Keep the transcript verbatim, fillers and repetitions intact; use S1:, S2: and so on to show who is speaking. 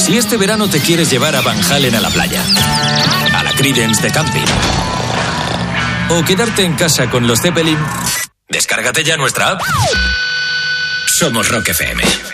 S1: Si este verano te quieres llevar a Van Halen a la playa, a la Creedence de camping, o quedarte en casa con los Zeppelin, descárgate ya nuestra app. Somos Rock F M.